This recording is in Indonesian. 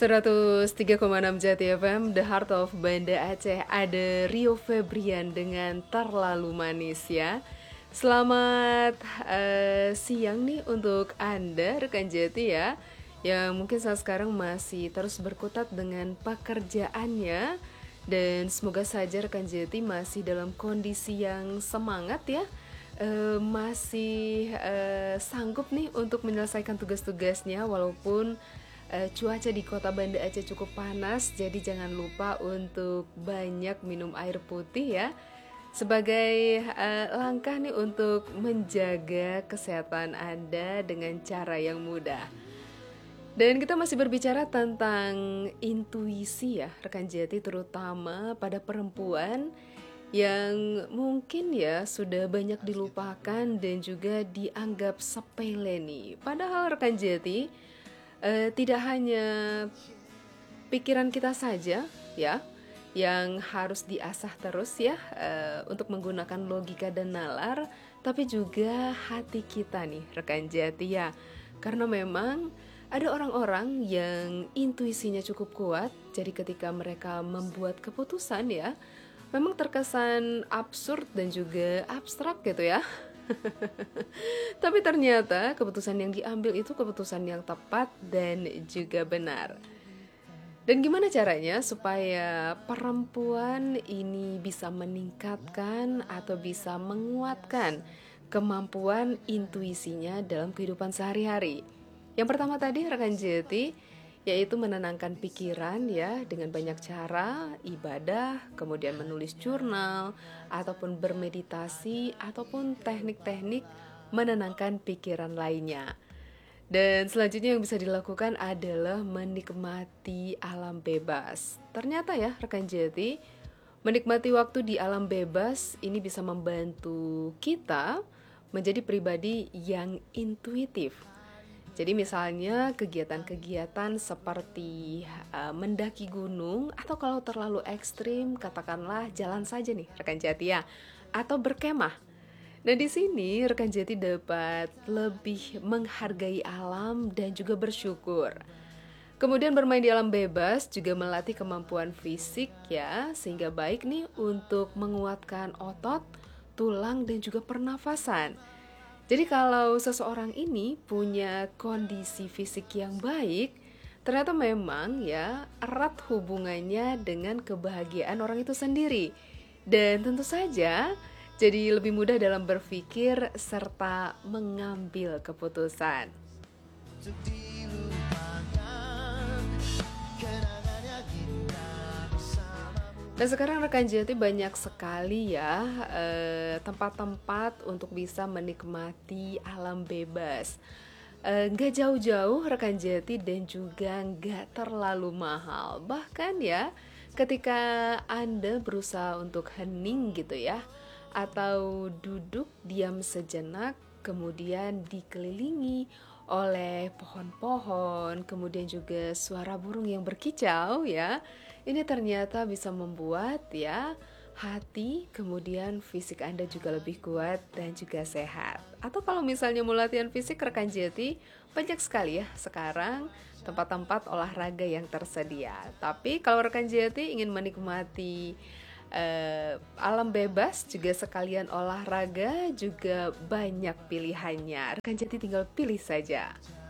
103,6 Jati FM, The Heart of Banda Aceh. Ada Rio Febrian dengan Terlalu Manis ya. Selamat siang nih untuk Anda rekan Jati ya, yang mungkin saat sekarang masih terus berkutat dengan pekerjaannya. Dan semoga saja rekan Jati masih dalam kondisi yang semangat ya, masih sanggup nih untuk menyelesaikan tugas-tugasnya walaupun cuaca di kota Banda Aceh cukup panas. Jadi jangan lupa untuk banyak minum air putih ya, sebagai langkah nih untuk menjaga kesehatan Anda dengan cara yang mudah. Dan kita masih berbicara tentang intuisi ya rekan Jati, terutama pada perempuan yang mungkin ya sudah banyak dilupakan dan juga dianggap sepele nih. Padahal rekan Jati, tidak hanya pikiran kita saja ya yang harus diasah terus ya, untuk menggunakan logika dan nalar, tapi juga hati kita nih rekan Jati ya. Karena memang ada orang-orang yang intuisinya cukup kuat, jadi ketika mereka membuat keputusan ya, memang terkesan absurd dan juga abstrak gitu ya. Tapi ternyata keputusan yang diambil itu keputusan yang tepat dan juga benar. Dan gimana caranya supaya perempuan ini bisa meningkatkan atau bisa menguatkan kemampuan intuisinya dalam kehidupan sehari-hari? Yang pertama tadi rekan Jati, yaitu menenangkan pikiran ya dengan banyak cara, ibadah, kemudian menulis jurnal, ataupun bermeditasi, ataupun teknik-teknik menenangkan pikiran lainnya. Dan selanjutnya yang bisa dilakukan adalah menikmati alam bebas. Ternyata ya rekan Jati, menikmati waktu di alam bebas ini bisa membantu kita menjadi pribadi yang intuitif. Jadi misalnya kegiatan-kegiatan seperti mendaki gunung, atau kalau terlalu ekstrim katakanlah jalan saja nih rekan Jati ya, atau berkemah. Nah di sini rekan Jati dapat lebih menghargai alam dan juga bersyukur. Kemudian bermain di alam bebas juga melatih kemampuan fisik ya, sehingga baik nih untuk menguatkan otot, tulang dan juga pernafasan. Jadi kalau seseorang ini punya kondisi fisik yang baik, ternyata memang ya erat hubungannya dengan kebahagiaan orang itu sendiri. Dan tentu saja jadi lebih mudah dalam berpikir serta mengambil keputusan. Nah sekarang rekan Jati banyak sekali ya tempat-tempat untuk bisa menikmati alam bebas. Nggak jauh-jauh rekan Jati dan juga nggak terlalu mahal. Bahkan ya ketika Anda berusaha untuk hening gitu ya, atau duduk diam sejenak, kemudian dikelilingi oleh pohon-pohon, kemudian juga suara burung yang berkicau ya. Ini ternyata bisa membuat ya hati, kemudian fisik Anda juga lebih kuat dan juga sehat. Atau kalau misalnya mau latihan fisik rekan Jati, banyak sekali ya sekarang tempat-tempat olahraga yang tersedia. Tapi kalau rekan Jati ingin menikmati alam bebas juga sekalian olahraga, juga banyak pilihannya. Rekan Jati tinggal pilih saja.